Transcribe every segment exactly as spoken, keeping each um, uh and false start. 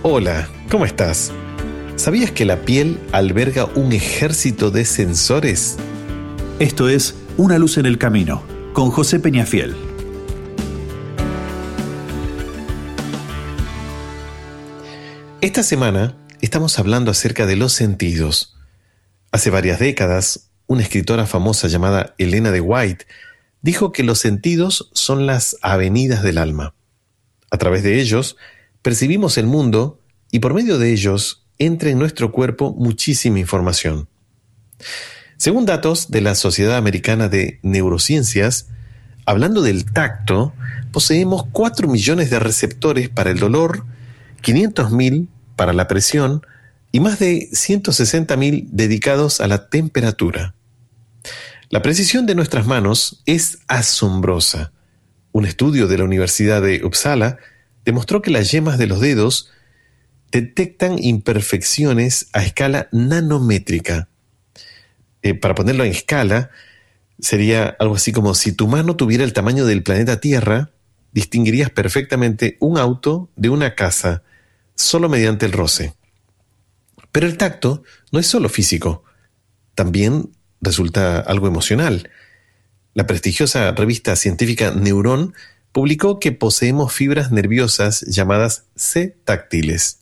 Hola, ¿cómo estás? ¿Sabías que la piel alberga un ejército de sensores? Esto es Una luz en el camino, con José Peñafiel. Esta semana estamos hablando acerca de los sentidos. Hace varias décadas, una escritora famosa llamada Elena de White dijo que los sentidos son las avenidas del alma. A través de ellos, percibimos el mundo y por medio de ellos entra en nuestro cuerpo muchísima información. Según datos de la Sociedad Americana de Neurociencias, hablando del tacto, poseemos cuatro millones de receptores para el dolor, quinientos mil para la presión y más de ciento sesenta mil dedicados a la temperatura. La precisión de nuestras manos es asombrosa. Un estudio de la Universidad de Uppsala demostró que las yemas de los dedos detectan imperfecciones a escala nanométrica. Eh, para ponerlo en escala, sería algo así como si tu mano tuviera el tamaño del planeta Tierra, distinguirías perfectamente un auto de una casa, solo mediante el roce. Pero el tacto no es solo físico, también resulta algo emocional. La prestigiosa revista científica Neuron publicó que poseemos fibras nerviosas llamadas C-táctiles.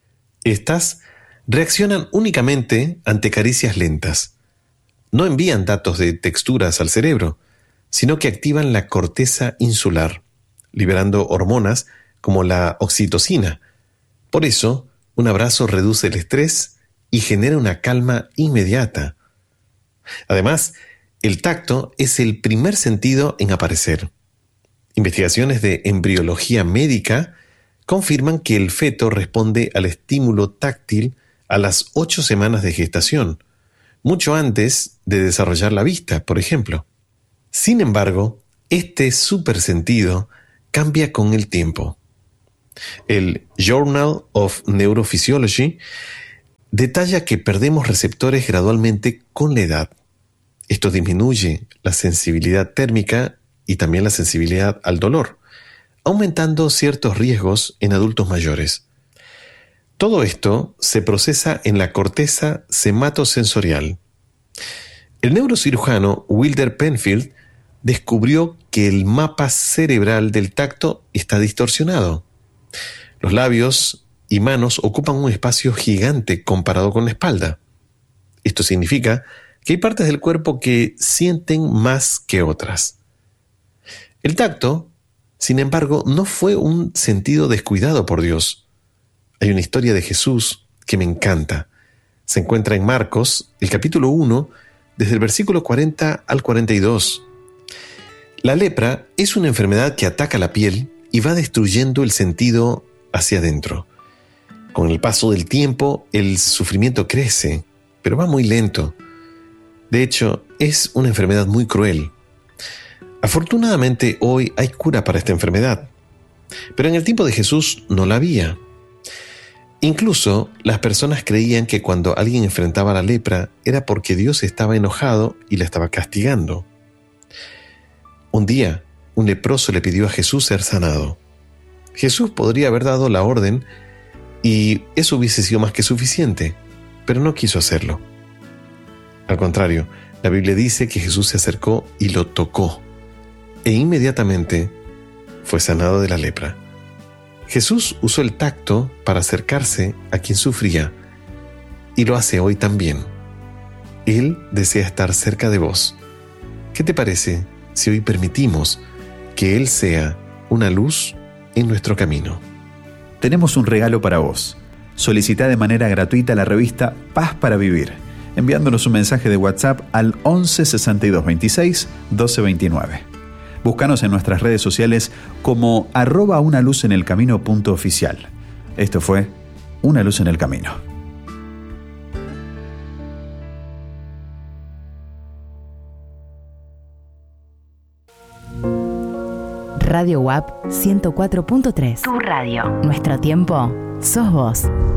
Estas reaccionan únicamente ante caricias lentas. No envían datos de texturas al cerebro, sino que activan la corteza insular, liberando hormonas como la oxitocina. Por eso, un abrazo reduce el estrés y genera una calma inmediata. Además, el tacto es el primer sentido en aparecer. Investigaciones de embriología médica confirman que el feto responde al estímulo táctil a las ocho semanas de gestación, mucho antes de desarrollar la vista, por ejemplo. Sin embargo, este supersentido cambia con el tiempo. El Journal of Neurophysiology detalla que perdemos receptores gradualmente con la edad. Esto disminuye la sensibilidad térmica y también la sensibilidad al dolor, aumentando ciertos riesgos en adultos mayores. Todo esto se procesa en la corteza sematosensorial. El neurocirujano Wilder Penfield descubrió que el mapa cerebral del tacto está distorsionado. Los labios y manos ocupan un espacio gigante comparado con la espalda. Esto significa que hay partes del cuerpo que sienten más que otras. El tacto, sin embargo, no fue un sentido descuidado por Dios. Hay una historia de Jesús que me encanta. Se encuentra en Marcos, el capítulo uno, desde el versículo cuarenta al cuarenta y dos. La lepra es una enfermedad que ataca la piel y va destruyendo el sentido hacia adentro. Con el paso del tiempo, el sufrimiento crece, pero va muy lento. De hecho, es una enfermedad muy cruel. Afortunadamente, hoy hay cura para esta enfermedad, pero en el tiempo de Jesús no la había. Incluso las personas creían que cuando alguien enfrentaba la lepra era porque Dios estaba enojado y la estaba castigando. Un día, un leproso le pidió a Jesús ser sanado. Jesús podría haber dado la orden y eso hubiese sido más que suficiente, pero no quiso hacerlo. Al contrario, la Biblia dice que Jesús se acercó y lo tocó, e inmediatamente fue sanado de la lepra. Jesús usó el tacto para acercarse a quien sufría, y lo hace hoy también. Él desea estar cerca de vos. ¿Qué te parece si hoy permitimos que Él sea una luz en nuestro camino? Tenemos un regalo para vos. Solicita de manera gratuita la revista Paz para Vivir, enviándonos un mensaje de WhatsApp al once sesenta y dos veintiséis doce veintinueve. Búscanos en nuestras redes sociales como arroba una luz en el camino punto oficial. Esto fue Una luz en el camino. Radio U A P ciento cuatro punto tres. Tu radio. Nuestro tiempo sos vos.